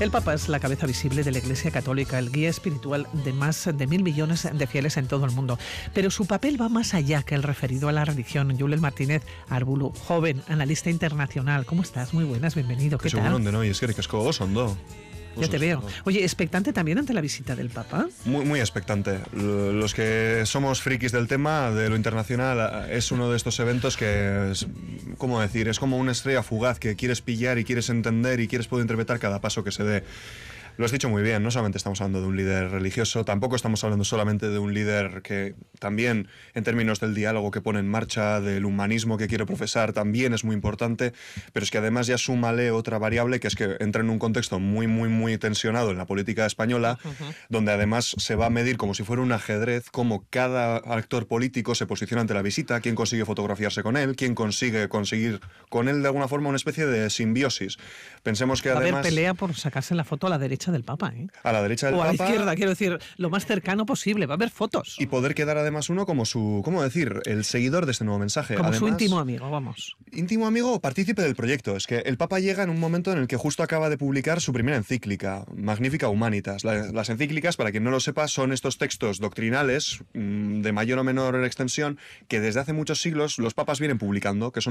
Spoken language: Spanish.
El Papa es la cabeza visible de la Iglesia Católica, el guía espiritual de más de 1.000 millones de fieles en todo el mundo. Pero su papel va más allá que el referido a la religión. Julen Martínez Arbulu, joven, analista internacional. ¿Cómo estás? Muy buenas, bienvenido. ¿Qué tal? No, y es que oso ondo. Ya te veo. Oye, ¿expectante también ante la visita del Papa? Muy expectante. Los que somos frikis del tema, de lo internacional, es uno de estos eventos que es, ¿cómo decir? Es como una estrella fugaz que quieres pillar y quieres entender y quieres poder interpretar cada paso que se dé. Lo has dicho muy bien, no solamente estamos hablando de un líder religioso, tampoco estamos hablando solamente de un líder que también, en términos del diálogo que pone en marcha, del humanismo que quiere profesar, también es muy importante, pero es que además ya súmale otra variable, que es que entra en un contexto muy tensionado en la política española, donde además se va a medir como si fuera un ajedrez, cómo cada actor político se posiciona ante la visita, quién consigue fotografiarse con él, quién consigue conseguir con él de alguna forma una especie de simbiosis. Pensemos que va además... a haber pelea por sacarse la foto a la derecha del Papa, ¿eh? A la derecha del Papa. O a la izquierda, quiero decir, lo más cercano posible. Va a haber fotos. Y poder quedar además uno como su, ¿cómo decir? El seguidor de este nuevo mensaje. Como además, su íntimo amigo, vamos. Íntimo amigo o partícipe del proyecto. Es que el Papa llega en un momento en el que justo acaba de publicar su primera encíclica, Magnificat Humanitas. Las encíclicas, para quien no lo sepa, son estos textos doctrinales de mayor o menor extensión que desde hace muchos siglos los papas vienen publicando, que son